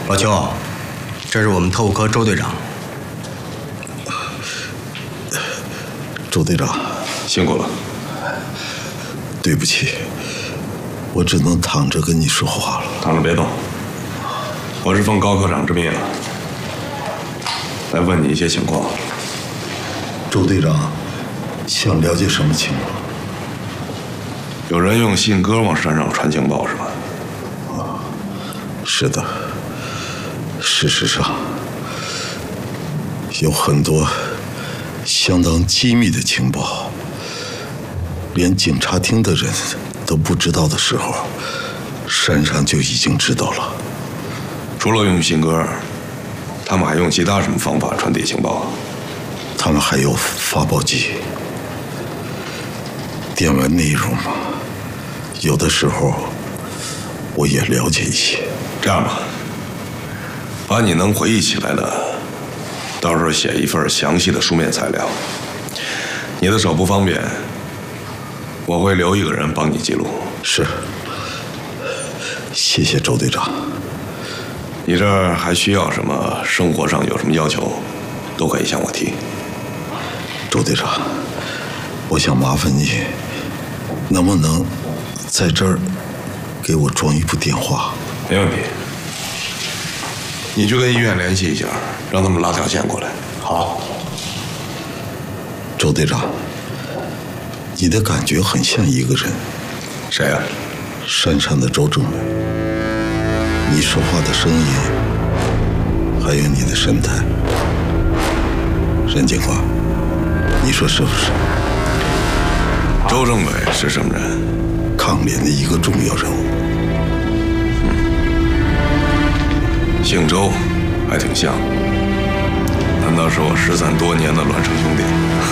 老邱，这是我们特务科周队长。 周队长， 辛苦了。 对不起，我只能躺着跟你说话了。 躺着别动，我是奉高科长之命来问你一些情况。 周队长，想了解什么情况？ 有人用信鸽往山上传情报是吧？ 是的，事实上有很多相当机密的情报，连警察厅的人都不知道的时候，山上就已经知道了。 除了用信鸽，他们还用其他什么方法传递情报？ 他们还有发报机，电文内容嘛，有的时候我也了解一些。 这样吧，把你能回忆起来的，到时候写一份详细的书面材料。你的手不方便，我会留一个人帮你记录。 是，谢谢周队长。 你这儿还需要什么？生活上有什么要求，都可以向我提。 周队长，我想麻烦你，能不能在这儿给我装一部电话？ 没问题。你去跟医院联系一下，让他们拉条线过来。 好。 周队长，你的感觉很像一个人。 谁呀？ 山上的周政委。你说话的声音，还有你的神态。任警官，你说是不是？ 周政委是什么人？ 抗联的一个重要人物。 姓周，还挺像。难道是我失散多年的孪生兄弟？